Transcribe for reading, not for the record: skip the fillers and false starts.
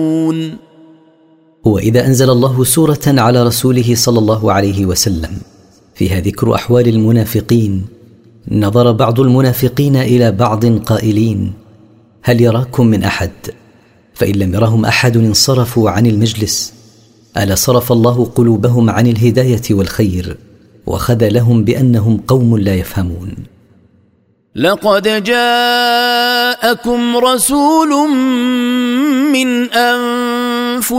وإذا أنزل الله سورة على رسوله صلى الله عليه وسلم فيها ذكر أحوال المنافقين، نظر بعض المنافقين إلى بعض قائلين: هل يراكم من أحد؟ فإن لم يرهم أحد انصرفوا عن المجلس. ألا صرف الله قلوبهم عن الهداية والخير وخذلهم بأنهم قوم لا يفهمون. لقد جاءكم رسول من أنفسكم